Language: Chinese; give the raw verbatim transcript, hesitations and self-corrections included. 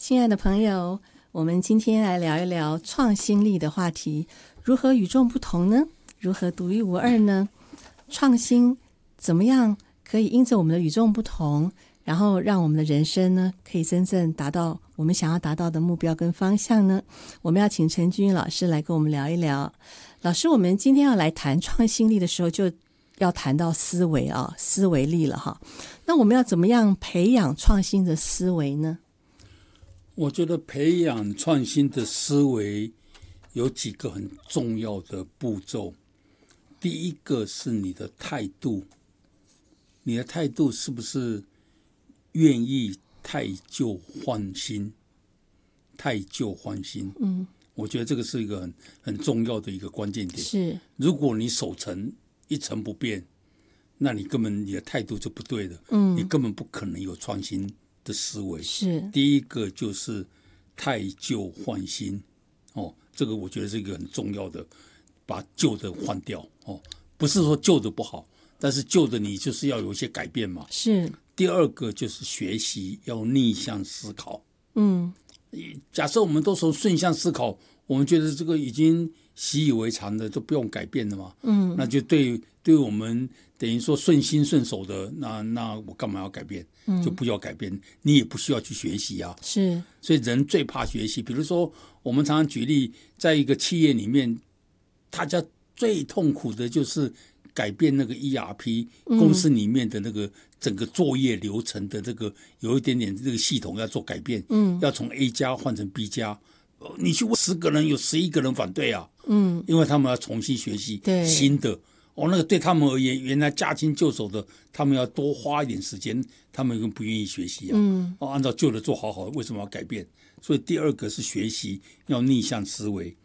亲爱的朋友，我们今天来聊一聊创新力的话题。如何与众不同呢？如何独一无二呢？创新怎么样可以因着我们的与众不同，然后让我们的人生呢，可以真正达到我们想要达到的目标跟方向呢？我们要请陈君老师来跟我们聊一聊。老师，我们今天要来谈创新力的时候，就要谈到思维啊，思维力了哈。那我们要怎么样培养创新的思维呢？ 我觉得培养创新的思维有几个很重要的步骤。第一个是你的态度，你的态度是不是愿意汰旧换新？汰旧换新，嗯，我觉得这个是一个很很重要的一个关键点。 是， 如果你守成一成不变，那你根本你的态度就不对了，嗯，你根本不可能有创新的思维。 是， 第一个就是汰旧换新，哦，这个我觉得是一个很重要的，把旧的换掉，哦，不是说旧的不好，但是旧的你就是要有一些改变嘛。 是。 第二个就是学习要逆向思考， 嗯， 假设我们都从顺向思考，我们觉得这个已经习以为常的，都不用改变了嘛，嗯，那就对对我们等于说顺心顺手的，那那我干嘛要改变？就不要改变，你也不需要去学习啊。 是， 所以人最怕学习。比如说，我们常常举例，在一个企业里面，大家最痛苦的就是改变那个 E R P、嗯、公司里面的那个整个作业流程的这个有一点点这个系统要做改变，嗯，要从 A 加换成 B 加。你去问十个人，有十一个人反对啊，嗯，因为他们要重新学习新的。哦，那个对他们而言，原来驾轻就熟的，他们要多花一点时间，他们更不愿意学习啊。嗯，哦，按照旧的做好好，为什么要改变？所以第二个是学习要逆向思维。